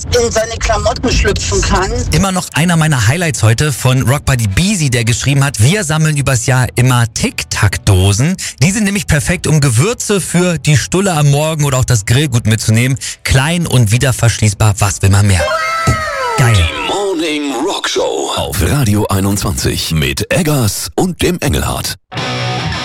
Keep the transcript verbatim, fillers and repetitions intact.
in seine Klamotten schlüpfen kann. Immer noch einer meiner Highlights heute von Rockbuddy Beezy, der geschrieben hat, wir sammeln übers Jahr immer Tic-Tac-Dosen. Die sind nämlich perfekt, um Gewürze für die Stulle am Morgen oder auch das Grillgut mitzunehmen. Klein und wieder verschließbar, was will man mehr? Geil. Die Morning Rock Show auf Radio einundzwanzig mit Eggers und dem Engelhardt.